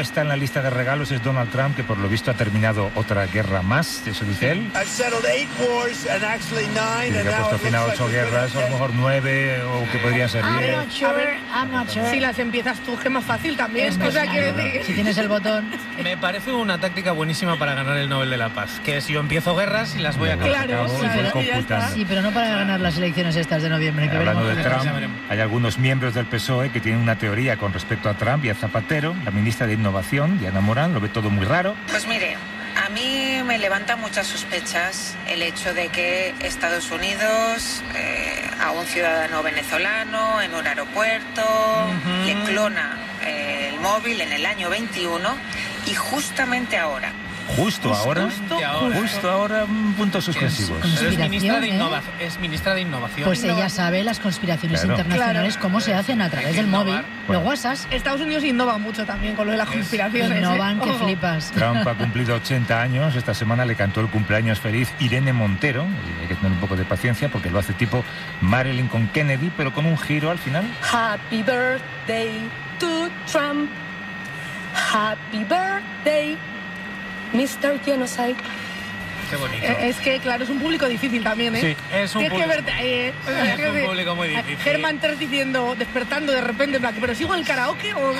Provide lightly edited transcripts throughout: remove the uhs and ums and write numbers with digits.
está en la lista de regalos es Donald Trump, que por lo visto ha terminado otra guerra más, eso dice él. Y que ha puesto fin a 8 guerras, o a lo mejor 9, o que podrían ser 10. I'm not sure. Si las empiezas tú, que es más fácil también. O sea, quiero decir... Si tienes el botón. Me parece una táctica buenísima para ganar el Nobel de la Paz, que es yo empiezo guerras y las voy a acabar. Claro, Sí, pero no para ganar las elecciones estas de noviembre. Que hablando de veremos. Trump, hay algunos miembros del PSOE que tienen una teoría con respecto a Trump y a Zapatero. La ministra de Innovación, Diana Morán, lo ve todo muy raro. Pues mire, a mí me levanta muchas sospechas el hecho de que Estados Unidos a un ciudadano venezolano en un aeropuerto le clona el móvil en el año 21 y justamente ahora. Justo ahora, puntos suspensivos. Es ministra de Innovación. Pues ella sabe las conspiraciones internacionales, cómo se hacen a través del móvil. Los WhatsApp. Estados Unidos innova mucho también con lo de las conspiraciones. Innovan que flipas. Trump ha cumplido 80 años. Esta semana le cantó el cumpleaños feliz Irene Montero. Y hay que tener un poco de paciencia porque lo hace tipo Marilyn con Kennedy, pero con un giro al final. Happy birthday to Trump. Happy birthday, Mr. Genocide. Qué bonito. Es que, claro, es un público difícil también, ¿eh? Sí, es un público. Es un público muy difícil. Germán Terz diciendo, despertando de repente, en plan, ¿pero sigo en el karaoke o...?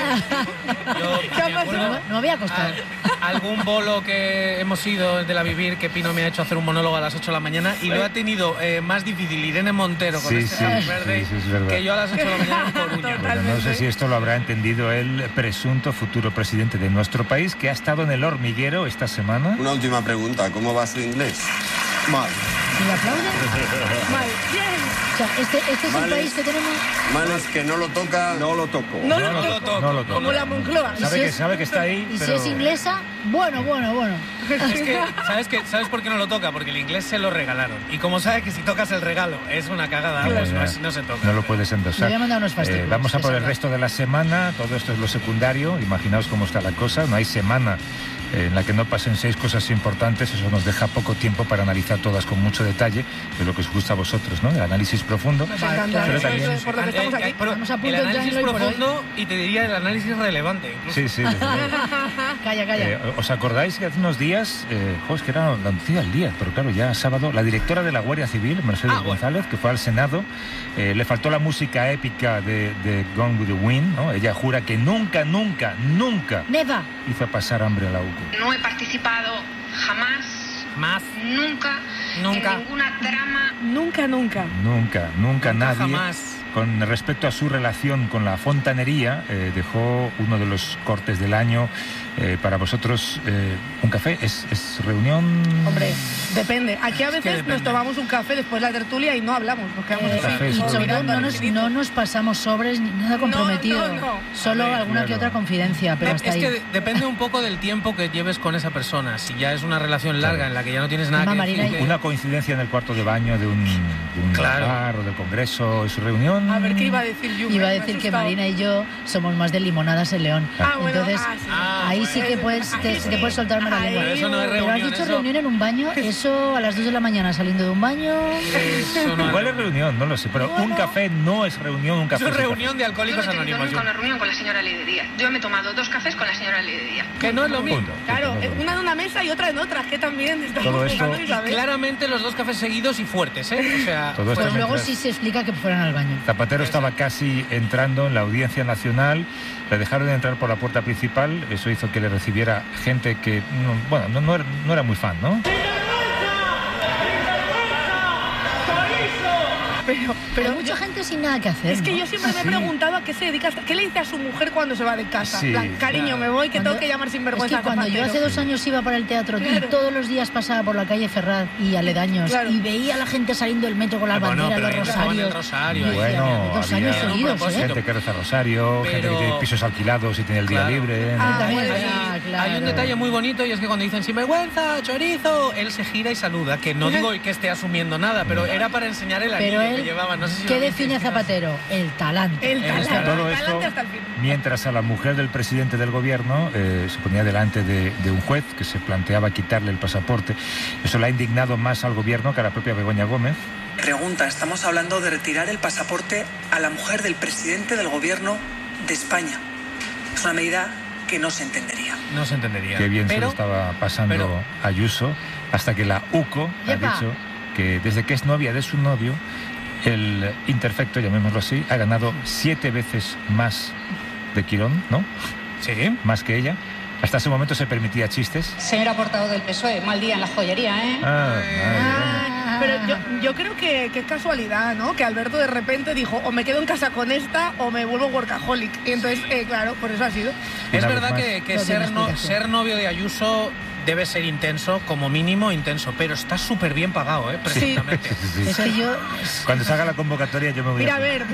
No había costado. Algún bolo que hemos ido de la Vivir, que Pino me ha hecho hacer un monólogo a las 8 de la mañana y lo ha tenido más difícil Irene Montero con verde que yo a las 8 de la mañana en Coruña. Bueno, no sé si esto lo habrá entendido el presunto futuro presidente de nuestro país, que ha estado en El Hormiguero esta semana. Una última pregunta, ¿cómo va su inglés? Mal. ¿Y le aplauden? Mal, bien. O sea, este es el país que tenemos. Mal es que no lo toca, no lo toco. No lo toco. Como la Moncloa. Sabe que está ahí, y pero... si es inglesa, bueno. Es que, ¿sabes por qué no lo toca? Porque el inglés se lo regalaron. Y como sabe que si tocas el regalo es una cagada, pues no se toca. No lo puedes endosar. Le voy a mandar unos fascículos. Vamos a por el resto de la semana. Todo esto es lo secundario. Imaginaos cómo está la cosa. No hay semana en la que no pasen 6 cosas importantes. Eso nos deja poco tiempo para analizar todas con mucho detalle, de lo que os gusta a vosotros, ¿no? El análisis profundo. Nos encanta. Pero también... Eso es por lo que estamos aquí. Estamos a punto el de análisis profundo y te diría el análisis relevante. Incluso. Sí. Calla. ¿Os acordáis que hace unos días, es que era la noticia del día, pero claro, ya sábado, la directora de la Guardia Civil, Mercedes González, que fue al Senado, le faltó la música épica de Gone with the Wind, ¿no? Ella jura que nunca Neva hizo pasar hambre a la UCO. No he participado jamás, nunca en ninguna trama. Nunca nadie. Jamás. Con respecto a su relación con la fontanería, dejó uno de los cortes del año. Para vosotros, ¿un café es reunión? Hombre, depende. Aquí a veces nos tomamos un café después de la tertulia y no hablamos. Nos quedamos y sobre todo no nos pasamos sobres ni nada comprometido. No. Solo alguna que otra confidencia, pero hasta ahí. Es que depende un poco del tiempo que lleves con esa persona. Si ya es una relación larga en la que ya no tienes nada que decir. Una coincidencia en el cuarto de baño de un bar o del congreso, es su reunión. A ver, ¿qué iba a decir yo? Iba a decir que Marina y yo somos más de limonadas en León. Entonces, ahí sí que te puedes soltarme la lengua. Pero eso no es reunión. Pero has dicho reunión en un baño, eso a las 2 de la mañana saliendo de un baño. Igual es reunión, no lo sé, pero un café no es reunión, un café. Es reunión de Alcohólicos Anónimos. Yo no he tenido nunca una reunión con la señora Ley de Díaz. Yo me he tomado 2 cafés con la señora Ley de Díaz. Que no es lo mismo. Claro, una en una mesa y otra en otra, que también estamos buscando y saber. Claramente los 2 cafés seguidos y fuertes, ¿eh? O sea, pues luego sí se explica que fueran al baño. Zapatero estaba casi entrando en la Audiencia Nacional, le dejaron entrar por la puerta principal, eso hizo que le recibiera gente que, no era muy fan, ¿no? Pero hay mucha gente sin nada que hacer. Es que yo siempre me he preguntado a qué se dedica, qué le dice a su mujer cuando se va de casa. Sí, plan, cariño, me voy, que tengo que llamar sin vergüenza. Es que cuando yo hace 2 años iba para el teatro y todos los días pasaba por la calle Ferraz y aledaños y veía a la gente saliendo del metro con las banderas, los rosarios. Bueno, 2 años seguidos, gente que reza rosario, gente que tiene pisos alquilados y tiene el día libre. Hay un detalle muy bonito y es que cuando dicen sinvergüenza, chorizo, él se gira y saluda, que no digo que esté asumiendo nada, pero era para enseñar el anillo que llevaba. No sé si ¿qué define a Zapatero? El talante. Todo esto, mientras a la mujer del presidente del gobierno se ponía delante de un juez que se planteaba quitarle el pasaporte. Eso le ha indignado más al gobierno que a la propia Begoña Gómez. Pregunta, estamos hablando de retirar el pasaporte a la mujer del presidente del gobierno de España. Es una medida que no se entendería. No se entendería. Qué bien se lo estaba pasando Ayuso, hasta que la UCO ha dicho que desde que es novia de su novio, el imperfecto, llamémoslo así, ha ganado 7 veces más de Quirón, ¿no? Sí. Más que ella. Hasta ese momento se permitía chistes. Señora portavoz del PSOE, mal día en la joyería, ¿eh? Pero yo creo que es casualidad, ¿no? Que Alberto de repente dijo, o me quedo en casa con esta o me vuelvo workaholic. Y entonces, claro, por eso ha sido. Es verdad que ser novio de Ayuso debe ser intenso, como mínimo intenso, pero está súper bien pagado, precisamente. Sí. Es que yo... Cuando salga la convocatoria yo me voy a ver,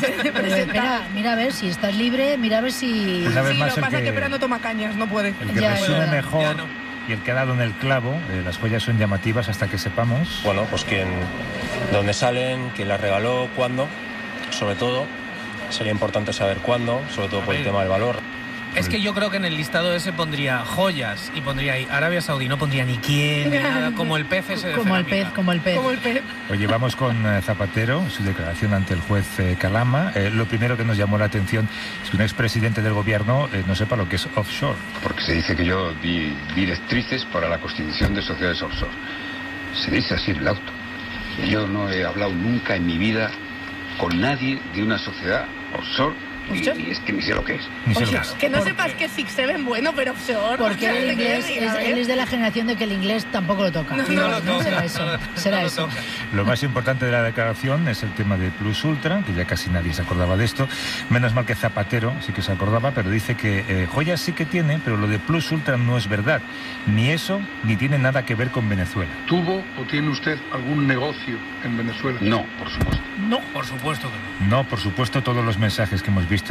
mira a ver si estás libre, mira a ver si... Lo que pasa es que Pera no toma cañas, no puede. El que resume mejor y el que ha dado en el clavo, las joyas son llamativas hasta que sepamos. Bueno, pues dónde salen, quién las regaló, cuándo, sobre todo. Sería importante saber cuándo, sobre todo por el tema del valor. Es que yo creo que en el listado ese pondría joyas y pondría ahí Arabia Saudí, no pondría ni quién, ni nada, como el pez ese de como el pez. Oye, vamos con Zapatero, su declaración ante el juez Calama. Lo primero que nos llamó la atención es que un expresidente del gobierno no sepa lo que es offshore. Porque se dice que yo di directrices para la constitución de sociedades offshore. Se dice así en el auto. Yo no he hablado nunca en mi vida con nadie de una sociedad offshore. Y es que ni sé lo que es. Que no sepas que es Six-Seven bueno, pero offshore. Porque el inglés, él es de la generación de que el inglés tampoco lo toca. No será eso. Lo más importante de la declaración es el tema de Plus Ultra, que ya casi nadie se acordaba de esto. Menos mal que Zapatero sí que se acordaba, pero dice que joyas sí que tiene, pero lo de Plus Ultra no es verdad. Ni eso, ni tiene nada que ver con Venezuela. ¿Tuvo o tiene usted algún negocio en Venezuela? No, por supuesto. No, por supuesto que no. No, por supuesto, todos los mensajes que hemos visto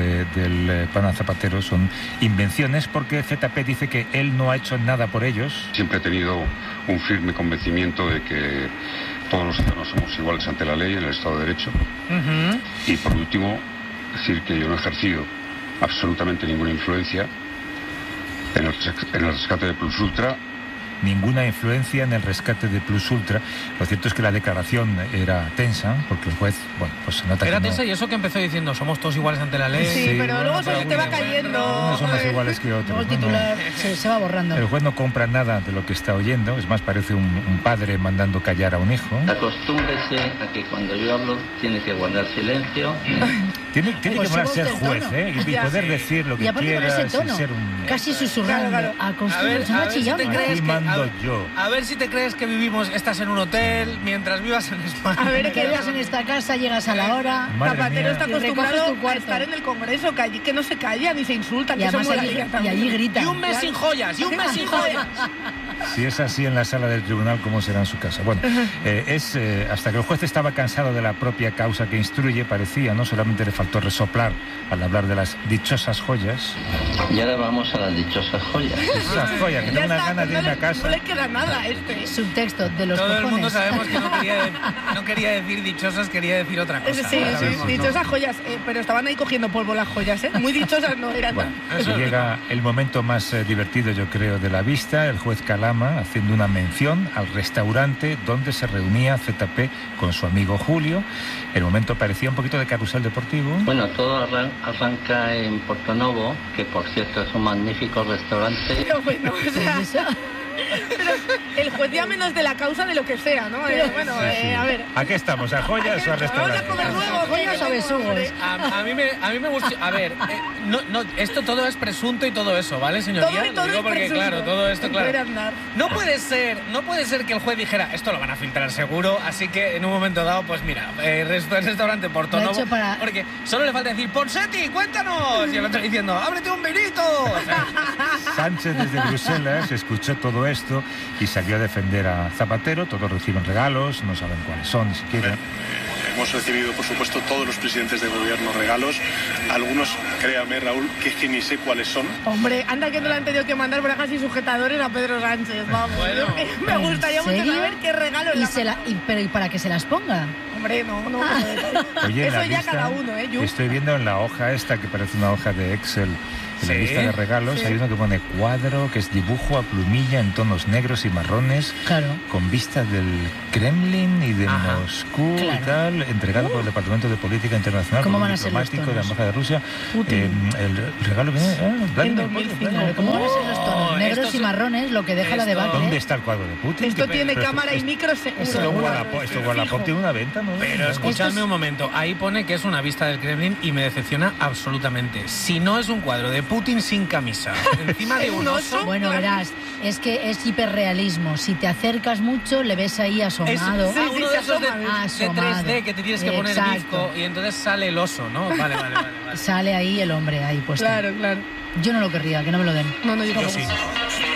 del pana Zapatero son invenciones, porque ZP dice que él no ha hecho nada por ellos. Siempre he tenido un firme convencimiento de que todos los ciudadanos somos iguales ante la ley en el Estado de Derecho. Y por último, decir que yo no he ejercido absolutamente ninguna influencia en el rescate de Plus Ultra. Ninguna influencia en el rescate de Plus Ultra. Lo cierto es que la declaración era tensa, porque el juez, bueno, pues se nota era que tensa, y eso que empezó diciendo, somos todos iguales ante la ley. Sí, pero luego se te va cayendo. Unos son más iguales que otros. El titular se va borrando. El juez no compra nada de lo que está oyendo, es más, parece un padre mandando callar a un hijo. Acostúmbrese a que cuando yo hablo tiene que guardar silencio. Tiene que poder ser juez, y poder decir lo que quiera sin ser un... Casi susurrando. Acostúmbrese a chillón. A ver si te crees que estás en un hotel mientras vivas en España. A ver, que vivas en esta casa, llegas a la hora. Zapatero está acostumbrado a estar en el Congreso, que no se calla ni se insulta, que son y allí grita. Y un mes sin joyas, Si es así en la sala del tribunal, ¿cómo será en su casa? Bueno, hasta que el juez estaba cansado de la propia causa que instruye, parecía, ¿no? Solamente le faltó resoplar al hablar de las dichosas joyas. Y ahora vamos a las dichosas joyas. Esas joyas, que tengo unas ganas de ir a casa. No le queda nada subtexto de los Todo cojones. El mundo sabemos que no quería decir dichosas, quería decir otra cosa. Sí, dichosas joyas, pero estaban ahí cogiendo polvo las joyas, Muy dichosas no eran. Bueno, llega el momento más divertido, yo creo, de la vista. El juez Calama haciendo una mención al restaurante donde se reunía ZP con su amigo Julio. El momento parecía un poquito de carrusel deportivo. Bueno, todo arranca en Portonovo, que por cierto es un magnífico restaurante. Pero bueno, pero el juez ya menos de la causa de lo que sea, ¿no? Bueno, a ver. ¿A qué estamos? ¿A joyas o a restaurantes? Vamos a comer luego, joyas o besugos. A mí me gusta. A ver, esto todo es presunto y todo eso, ¿vale, señoría? Todo lo digo porque, presunto. claro, todo esto, claro. No puede ser que el juez dijera, esto lo van a filtrar seguro, así que en un momento dado, pues mira, restaurante Portonovo, porque solo le falta decir, Ponseti, cuéntanos. Y el otro diciendo, ábrete un vinito. O sea, Sánchez desde Bruselas escuchó todo esto y salió a defender a Zapatero. Todos reciben regalos, no saben cuáles son ni siquiera. Hemos recibido, por supuesto, todos los presidentes de gobierno regalos. Algunos, créame, Raúl, que ni sé cuáles son. Hombre, anda que no le han tenido que mandar bragas y sujetadores a Pedro Sánchez, vamos. Bueno, me gustaría mucho saber qué regalo pero ¿y para que se las ponga? Hombre, no. Oye, eso ya cada uno, Estoy viendo en la hoja esta, que parece una hoja de Excel, en la lista de regalos hay uno que pone cuadro, que es dibujo a plumilla en tonos negros y marrones, con vistas del Kremlin y de Moscú y tal, entregado por el Departamento de Política Internacional por un diplomático de la Embajada de Rusia. El regalo viene en 2005. ¿Cómo van a ser los tonos negros y marrones, lo que deja la debacle? ¿Dónde está el cuadro de Putin? Esto tiene cámara y micro seguro. Esto Wallapop tiene una venta, ¿no? Pero escuchadme un momento, ahí pone que es una vista del Kremlin y me decepciona absolutamente. Si no es un cuadro de Putin sin camisa, encima de un oso... Bueno, verás, es que es hiperrealismo. Si te acercas mucho, le ves ahí asomado. Es uno de esos de 3D que te tienes que poner disco y entonces sale el oso, ¿no? Vale. Sale ahí el hombre, ahí puesto. Claro. Yo no lo querría, que no me lo den. No, yo sí.